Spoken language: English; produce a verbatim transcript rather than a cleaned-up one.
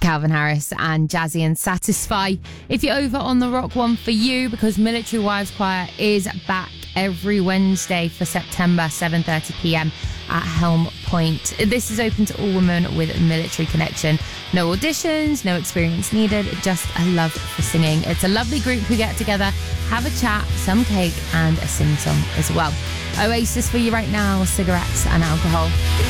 Calvin Harris and Jazzy and Satisfy. If you're over on the Rock One for you, because Military Wives Choir is back every Wednesday for September, seven thirty p.m. at Helm Point. This is open to all women with a military connection. No auditions, no experience needed, just a love for singing. It's a lovely group who get together, have a chat, some cake and a sing song as well. Oasis for you right now, cigarettes and alcohol.